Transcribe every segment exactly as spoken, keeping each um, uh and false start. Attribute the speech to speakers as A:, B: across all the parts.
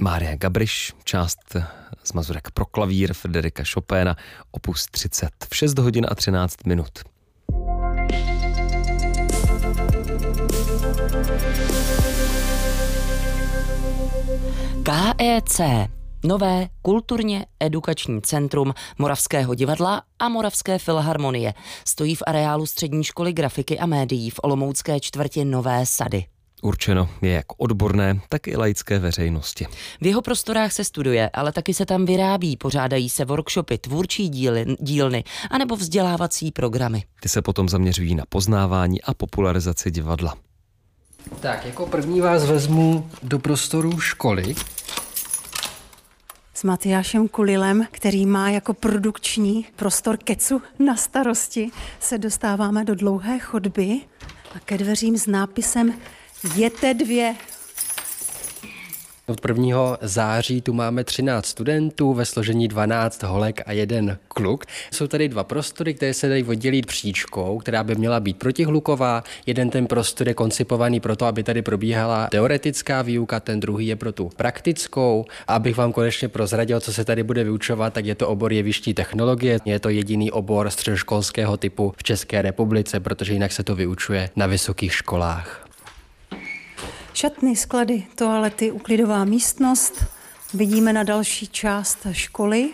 A: Mária Gabriš, část z Mazurek pro klavír Frederika Chopina, opus třicet v šest hodin a třináct minut.
B: K E C, nové kulturně edukační centrum Moravského divadla a Moravské filharmonie, stojí v areálu Střední školy grafiky a médií v olomoucké čtvrti Nové Sady.
A: Určeno je jak odborné, tak i laické veřejnosti.
B: V jeho prostorách se studuje, ale taky se tam vyrábí, pořádají se workshopy, tvůrčí díly, dílny anebo vzdělávací programy.
A: Ty se potom zaměřují na poznávání a popularizaci divadla.
C: Tak, jako první vás vezmu do prostoru školy.
D: S Matyášem Kulilem, který má jako produkční prostor kecu na starosti, se dostáváme do dlouhé chodby a ke dveřím s nápisem Jete dvě.
C: Od prvního září tu máme třináct studentů ve složení dvanáct holek a jeden kluk. Jsou tady dva prostory, které se dají oddělit příčkou, která by měla být protihluková. Jeden ten prostor je koncipovaný proto, aby tady probíhala teoretická výuka, ten druhý je pro tu praktickou. A abych vám konečně prozradil, co se tady bude vyučovat, tak je to obor jevištní technologie. Je to jediný obor středoškolského typu v České republice, protože jinak se to vyučuje na vysokých školách.
D: Šatny, sklady, toalety, uklidová místnost. Vidíme na další část školy.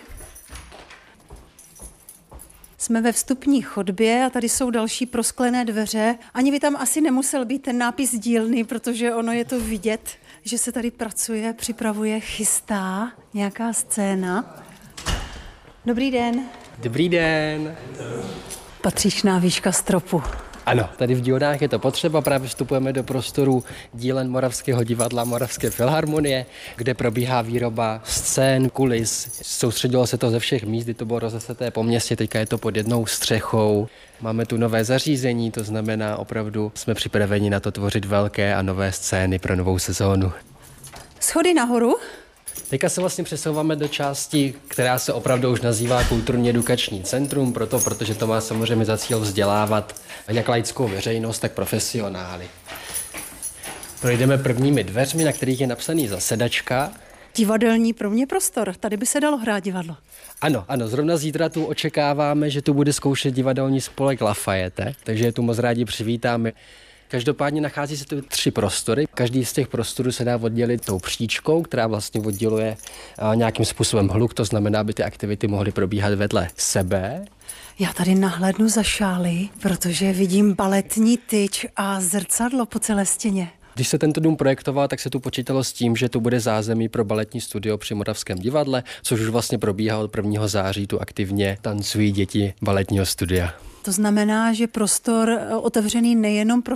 D: Jsme ve vstupní chodbě a tady jsou další prosklené dveře. Ani by tam asi nemusel být ten nápis dílny, protože ono je to vidět, že se tady pracuje, připravuje, chystá nějaká scéna. Dobrý den.
C: Dobrý den.
D: Patřičná výška stropu.
C: Ano, tady v dílnách je to potřeba, právě vstupujeme do prostoru dílen Moravského divadla, Moravské filharmonie, kde probíhá výroba scén, kulis. Soustředilo se to ze všech míst, kdy to bylo rozeseté po městě, teďka je to pod jednou střechou. Máme tu nové zařízení, to znamená opravdu jsme připraveni na to tvořit velké a nové scény pro novou sezónu.
D: Schody nahoru.
C: Teďka se vlastně přesouváme do části, která se opravdu už nazývá kulturně edukační centrum, proto, protože to má samozřejmě za cíl vzdělávat jak laickou veřejnost, tak profesionály. Projdeme prvními dveřmi, na kterých je napsaný zasedačka.
D: Divadelní pro mě prostor, tady by se dalo hrát divadlo.
C: Ano, ano, zrovna zítra tu očekáváme, že tu bude zkoušet divadelní spolek Lafayette, takže je tu moc rádi přivítáme. Každopádně nachází se tu tři prostory. Každý z těch prostorů se dá oddělit tou příčkou, která vlastně odděluje nějakým způsobem hluk, to znamená, aby ty aktivity mohly probíhat vedle sebe.
D: Já tady nahlédnu za šály, protože vidím baletní tyč a zrcadlo po celé stěně.
C: Když se tento dům projektoval, tak se tu počítalo s tím, že tu bude zázemí pro baletní studio při Moravském divadle, což už vlastně probíhá od prvního září, tu aktivně tancují děti baletního studia.
D: To znamená, že prostor otevřený nejenom pro